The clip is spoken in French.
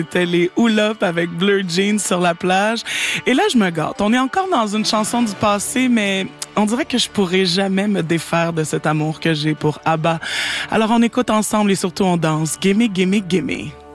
C'était les Hula Hoop avec Blur Jeans sur la plage. Et là, je me gâte. On est encore dans une chanson du passé, mais on dirait que je pourrais jamais me défaire de cet amour que j'ai pour ABBA. Alors on écoute ensemble et surtout on danse. Gimme, gimme, gimme.